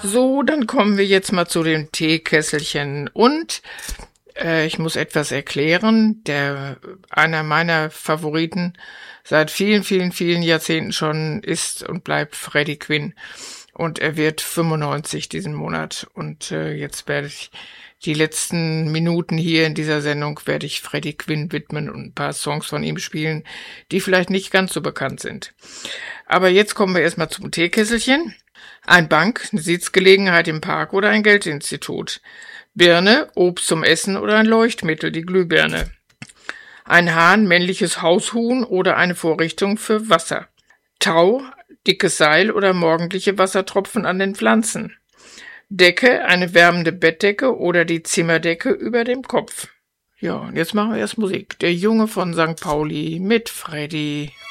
So, dann kommen wir jetzt mal zu dem Teekesselchen. Und ich muss etwas erklären. Einer meiner Favoriten seit vielen, vielen, vielen Jahrzehnten schon ist und bleibt Freddie Quinn. Und er wird 95 diesen Monat. Und jetzt werde ich die letzten Minuten hier in dieser Sendung werde ich Freddie Quinn widmen und ein paar Songs von ihm spielen, die vielleicht nicht ganz so bekannt sind. Aber jetzt kommen wir erstmal zum Teekesselchen. Ein Bank, eine Sitzgelegenheit im Park oder ein Geldinstitut. Birne, Obst zum Essen oder ein Leuchtmittel, die Glühbirne. Ein Hahn, männliches Haushuhn oder eine Vorrichtung für Wasser. Tau, dickes Seil oder morgendliche Wassertropfen an den Pflanzen. Decke, eine wärmende Bettdecke oder die Zimmerdecke über dem Kopf. Ja, und jetzt machen wir erst Musik. Der Junge von St. Pauli mit Freddy.